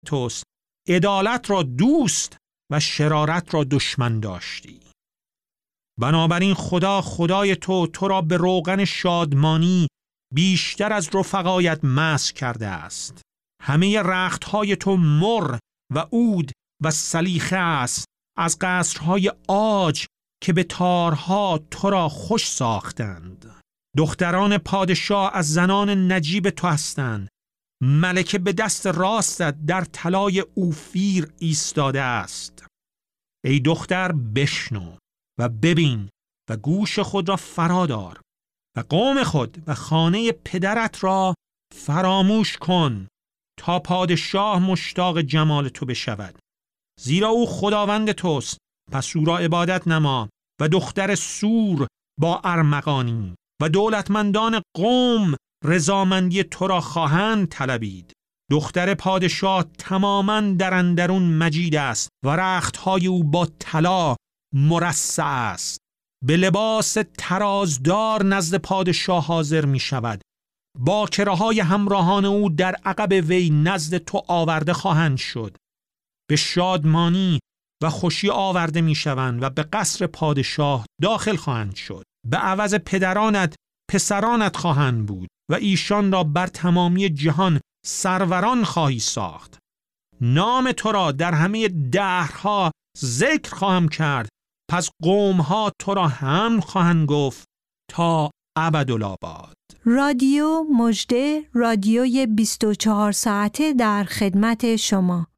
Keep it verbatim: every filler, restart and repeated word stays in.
توست. عدالت را دوست و شرارت را دشمن داشتی. بنابراین خدا خدای تو تو را به روغن شادمانی بیشتر از رفقایت مست کرده است. همه رختهای تو مر و عود و سلیخه است، از قصرهای عاج که به تارها تو را خوش ساختند. دختران پادشاه از زنان نجیب تو هستند. ملکه به دست راستت در طلای اوفیر ایستاده است. ای دختر بشنو و ببین و گوش خود را فرادار و قوم خود و خانه پدرت را فراموش کن تا پادشاه مشتاق جمال تو بشود. زیرا او خداوند توست، پس او را عبادت نما. و دختر سور با ارمغانی و دولتمندان قوم رضامندی تو را خواهند طلبید. دختر پادشاه تماماً در اندرون مجید است و رختهای او با طلا مرصع است. به لباس ترازدار نزد پادشاه حاضر می شود. باکره‌های همراهان او در عقب وی نزد تو آورده خواهند شد. به شادمانی و خوشی آورده می شوند و به قصر پادشاه داخل خواهند شد. به عوض پدرانت پسرانت خواهند بود و ایشان را بر تمامی جهان سروران خواهی ساخت. نام تو را در همه دهرها ذکر خواهم کرد، پس قومها تو را حمد خواهند گفت تا ابدالآباد. رادیو مژده، رادیوی بیست و چهار ساعته در خدمت شما.